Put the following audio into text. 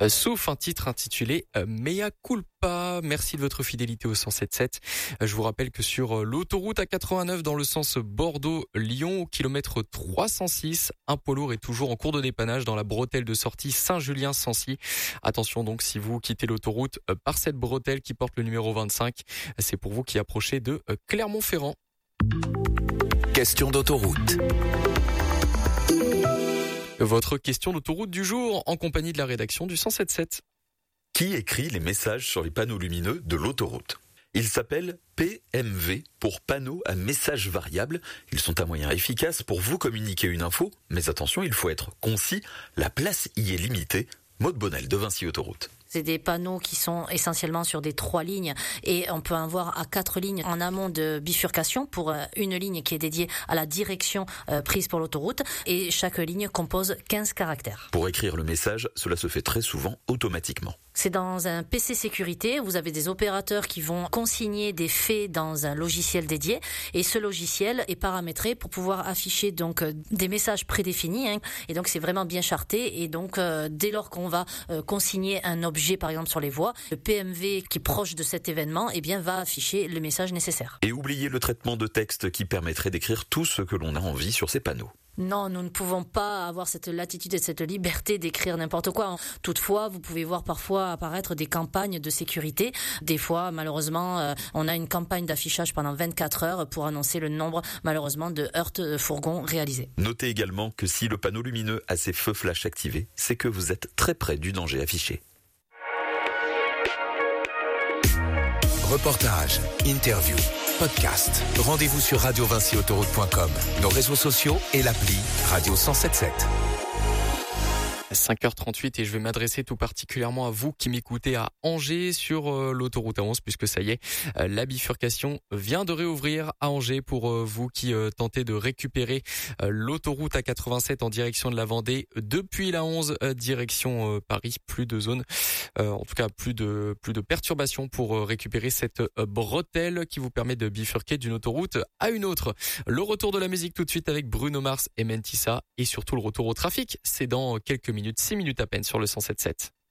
sauf un titre intitulé Mea Culpa. Merci de votre fidélité au 107.7. Je vous rappelle que sur l'autoroute A89 dans le sens Bordeaux-Lyon, au kilomètre 306, un poids lourd est toujours en cours de dépannage dans la bretelle de sortie Saint-Julien-Sancy. Attention donc, si vous quittez l'autoroute par cette bretelle qui porte le numéro 25, c'est pour vous qui approchez de Clermont-Ferrand. Question d'autoroute. Votre question d'autoroute du jour en compagnie de la rédaction du 107.7. Qui écrit les messages sur les panneaux lumineux de l'autoroute ? Ils s'appellent PMV pour panneaux à messages variables. Ils sont un moyen efficace pour vous communiquer une info, mais attention, il faut être concis, la place y est limitée. Maude Bonnel de Vinci Autoroute. C'est des panneaux qui sont essentiellement sur des 3 lignes et on peut en voir à 4 lignes en amont de bifurcation pour une ligne qui est dédiée à la direction prise pour l'autoroute et chaque ligne compose 15 caractères. Pour écrire le message, cela se fait très souvent automatiquement. C'est dans un PC sécurité, vous avez des opérateurs qui vont consigner des faits dans un logiciel dédié et ce logiciel est paramétré pour pouvoir afficher donc des messages prédéfinis et donc c'est vraiment bien charté et donc dès lors qu'on va consigner un objet par exemple sur les voies, le PMV qui est proche de cet événement va afficher le message nécessaire. Et oubliez le traitement de texte qui permettrait d'écrire tout ce que l'on a envie sur ces panneaux. Non, nous ne pouvons pas avoir cette latitude et cette liberté d'écrire n'importe quoi. Toutefois, vous pouvez voir parfois apparaître des campagnes de sécurité. Des fois, malheureusement, on a une campagne d'affichage pendant 24 heures pour annoncer le nombre, malheureusement, de heurts de fourgons réalisés. Notez également que si le panneau lumineux a ses feux flash activés, c'est que vous êtes très près du danger affiché. Reportages, interviews, podcasts. Rendez-vous sur radiovinciautoroute.com, nos réseaux sociaux et l'appli Radio 107.7. 5h38 et je vais m'adresser tout particulièrement à vous qui m'écoutez à Angers sur l'autoroute A11 puisque ça y est, la bifurcation vient de réouvrir à Angers pour vous qui tentez de récupérer l'autoroute A87 en direction de la Vendée depuis la 11 direction Paris. Plus de zones, en tout cas plus de perturbations pour récupérer cette bretelle qui vous permet de bifurquer d'une autoroute à une autre. Le retour de la musique tout de suite avec Bruno Mars et Mentissa et surtout le retour au trafic. C'est dans quelques minutes, 6 minutes à peine sur le 107.7.